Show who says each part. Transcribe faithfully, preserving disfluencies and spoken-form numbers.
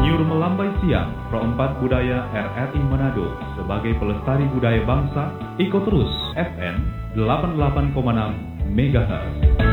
Speaker 1: Menyuruh melambai siang, Pro empat Budaya R R I Manado sebagai pelestari budaya bangsa, ikut terus F M delapan puluh delapan koma enam megahertz.